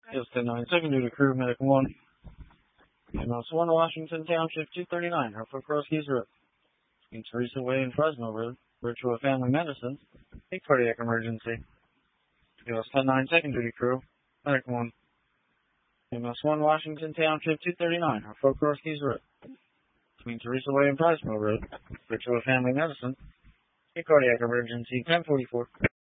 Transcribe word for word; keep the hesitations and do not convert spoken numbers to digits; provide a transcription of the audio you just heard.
Is ten nine, second duty crew, medic one. Ambulance one, Washington Township two thirty-nine, Hartford Cross Keys Road. In Teresa Way and Fresno Road, Virtual Family Medicine, a cardiac emergency. U S ten nine, second duty crew, medic one. Ambulance one, Washington Township two thirty-nine, Hartford Cross Keys Road. Between Teresa Way and Fresno Road, Virtual Family Medicine, a cardiac emergency, ten forty-four.